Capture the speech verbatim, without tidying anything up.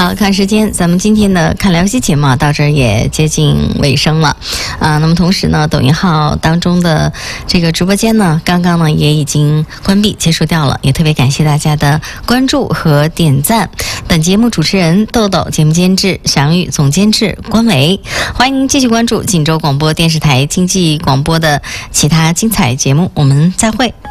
好，看时间，咱们今天的看聊戏节目到这儿也接近尾声了啊。那么同时呢，抖音号当中的这个直播间呢，刚刚呢也已经关闭结束掉了，也特别感谢大家的关注和点赞。本节目主持人豆豆，节目监制祥宇，总监制关伟。欢迎您继续关注锦州广播电视台经济广播的其他精彩节目，我们再会。